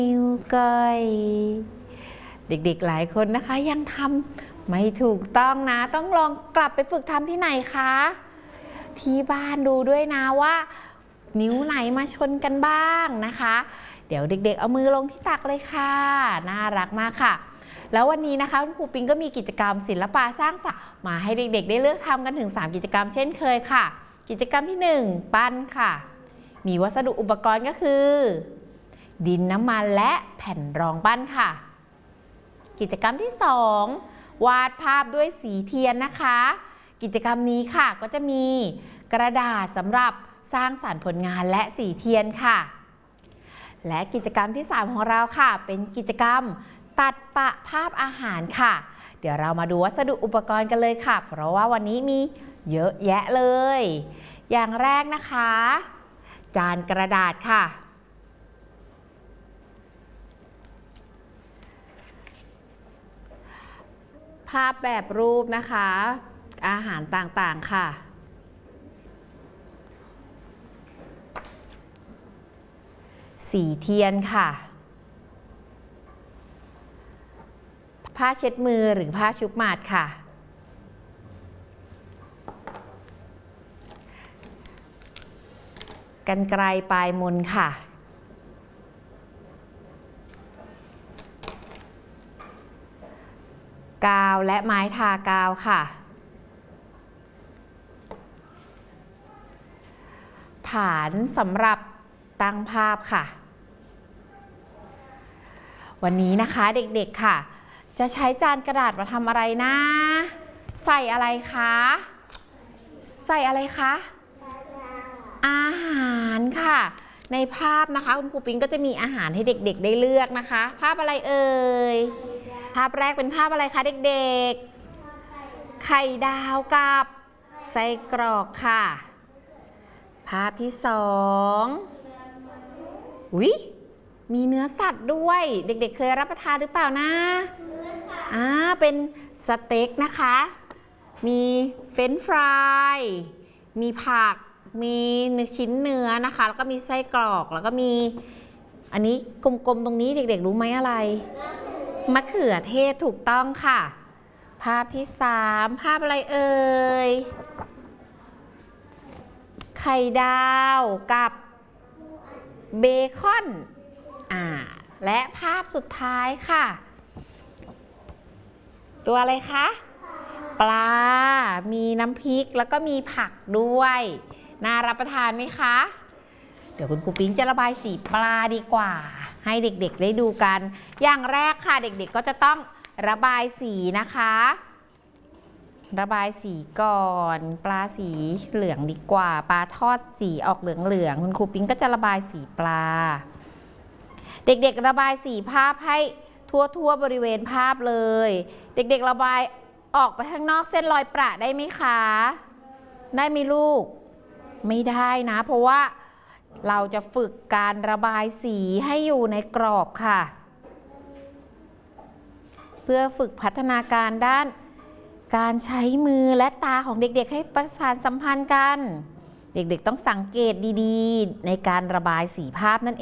นิ้วก้อยเด็กๆหลายคนนะคะยังทำไม่ถูกต้องนะต้องลองกลับไปฝึกทำที่ไหนคะที่บ้านดูด้วยนะว่านิ้วไหนมาชนกันบ้างนะคะเดี๋ยวเด็กๆเอามือลงที่ตักเลยค่ะน่ารักมากค่ะแล้ววันนี้นะคะคุณครูปิงก็มีกิจกรรมศิลปะสร้างสรรค์มาให้เด็กๆได้เลือกทำกันถึง3กิจกรรมเช่นเคยค่ะกิจกรรมที่1ปั้นค่ะมีวัสดุอุปกรณ์ก็คือดินน้ำมันและแผ่นรองปั้นค่ะกิจกรรมที่2วาดภาพด้วยสีเทียนนะคะกิจกรรมนี้ค่ะก็จะมีกระดาษสำหรับสร้างสรรค์ผลงานและสีเทียนค่ะและกิจกรรมที่3ของเราค่ะเป็นกิจกรรมตัดปะภาพอาหารค่ะเดี๋ยวเรามาดูวัสดุอุปกรณ์กันเลยค่ะเพราะว่าวันนี้มีเยอะแยะเลยอย่างแรกนะคะจานกระดาษค่ะภาพแบบรูปนะคะอาหารต่างๆค่ะสีเทียนค่ะผ้าเช็ดมือหรือผ้าชุบหมาดค่ะกรรไกรปลายมนค่ะกาวและไม้ทากาวค่ะฐานสำหรับตั้งภาพค่ะวันนี้นะคะเด็กๆค่ะจะใช้จานกระดาษมาทำอะไรนะใส่อะไรคะใส่อะไรคะอาหารค่ะในภาพนะคะคุณครูปิงก็จะมีอาหารให้เด็กๆได้เลือกนะคะภาพอะไรเอ่ยภาพแรกเป็นภาพอะไรคะเด็กๆไข่ดาวกับไส้กรอกค่ะภาพที่2อุ๊ยมีเนื้อสัตว์ด้วยเด็กๆเคยรับประทานหรือเปล่านะเป็นสเต็กนะคะมีเฟรนช์ฟรายมีผักมีชิ้นเนื้อนะคะแล้วก็มีไส้กรอกแล้วก็มีอันนี้กลมๆตรงนี้เด็กๆรู้ไหมอะไรมะเขือเทศถูกต้องค่ะภาพที่3ภาพอะไรเอ่ยไข่ดาวกับเบคอนและภาพสุดท้ายค่ะตัวอะไรคะปลามีน้ำพริกแล้วก็มีผักด้วยน่ารับประทานไหมคะเดี๋ยวคุณครูปิ๊งจะระบายสีปลาดีกว่าให้เด็กๆได้ดูกันอย่างแรกค่ะเด็กๆก็จะต้องระบายสีนะคะระบายสีก่อนปลาสีเหลืองดีกว่าปลาทอดสีออกเหลืองๆคุณครูปิ๊งก็จะระบายสีปลาเด็กๆระบายสีภาพให้ทั่วบริเวณภาพเลยเด็กๆระบายออกไปข้างนอกเส้นรอยประได้ไหมคะได้ไหมลูกไม่ได้นะเพราะว่าเราจะฝึกการระบายสีให้อยู่ในกรอบค่ะเพื่อฝึกพัฒนาการด้านการใช้มือและตาของเด็กๆให้ประสานสัมพันธ์กันเด็กๆต้องสังเกตดีๆในการระบายสีภาพนั่นเอง